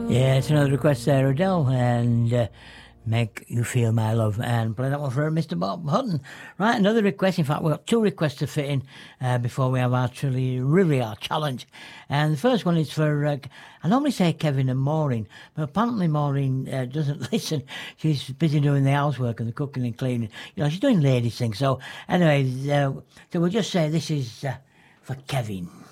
Yeah, it's another request there, Adele, and Make You Feel My Love, and play that one for Mr. Bob Hutton. Right, another request. In fact, we've got two requests to fit in before we have really our challenge. And the first one is for, I normally say Kevin and Maureen, but apparently Maureen doesn't listen. She's busy doing the housework and the cooking and cleaning. You know, she's doing ladies things. So anyway, so we'll just say this is for Kevin.